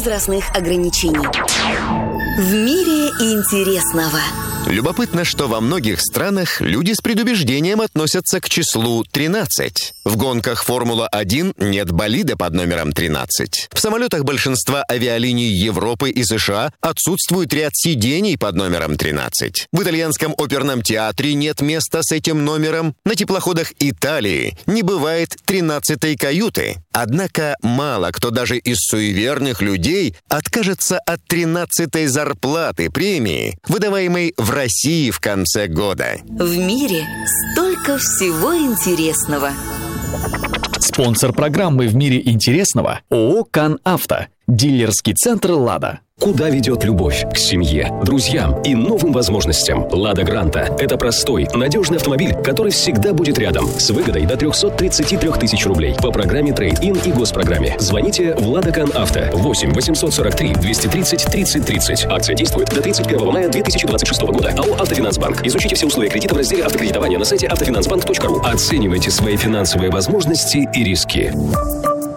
возрастных ограничений. В мире интересного. Любопытно, что во многих странах люди с предубеждением относятся к числу 13. В гонках Формула-1 нет болида под номером 13. В самолетах большинства авиалиний Европы и США отсутствует ряд сидений под номером 13. В итальянском оперном театре нет места с этим номером. На теплоходах Италии не бывает 13-й каюты. Однако мало кто даже из суеверных людей откажется от 13-й зарплаты премии, выдаваемой в России в конце года. В мире столько всего интересного. Спонсор программы «В мире интересного» ООО «КанАвто». Дилерский центр «Лада». Куда ведет любовь? К семье, друзьям и новым возможностям. «Лада Гранта» — это простой, надежный автомобиль, который всегда будет рядом. С выгодой до 333 тысяч рублей. По программе «Трейд-ин» и госпрограмме. Звоните в «Лада КанАвто» 8 843 230 30 30. Акция действует до 31 мая 2026 года. АО «Автофинансбанк». Изучите все условия кредита в разделе «Автокредитование» на сайте автофинансбанк.ру. Оценивайте свои финансовые возможности и риски.